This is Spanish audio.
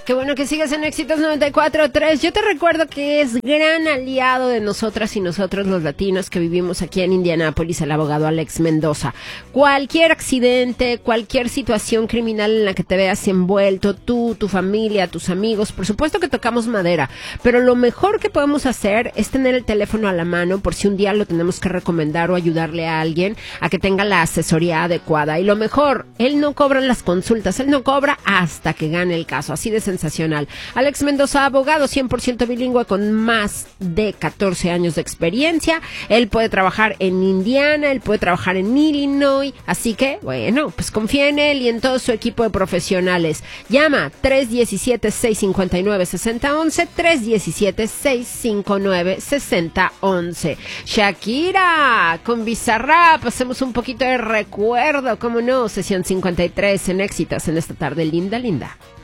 Qué bueno que sigas en Éxitos 94.3. Yo te recuerdo que es gran aliado de nosotras y nosotros los latinos que vivimos aquí en Indianápolis, el abogado Alex Mendoza. Cualquier accidente, cualquier situación criminal en la que te veas envuelto, tú, tu familia, tus amigos, por supuesto que tocamos madera, pero lo mejor que podemos hacer es tener el teléfono a la mano por si un día lo tenemos que recomendar o ayudarle a alguien a que tenga la asesoría adecuada. Y lo mejor, él no cobra las consultas, él no cobra hasta que gane el caso, así de sensacional. Alex Mendoza, abogado 100% bilingüe con más de 14 años de experiencia. Él puede trabajar en Indiana, él puede trabajar en Illinois, así que, bueno, pues confía en él y en todo su equipo de profesionales. Llama 317-659-6011, 317-659-6011. Shakira, con Bizarrap, hacemos un poquito de recuerdo, cómo no, sesión 53 en Éxitos en esta tarde linda, linda.